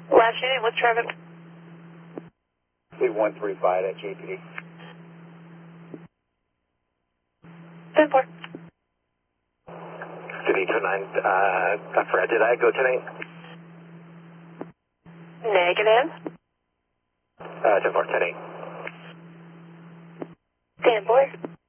Last unit, what's traffic? 3135 at JPD. 10-4. City 29, Fred, did I go tonight? Negative. 10-4, 10-8. 10-4.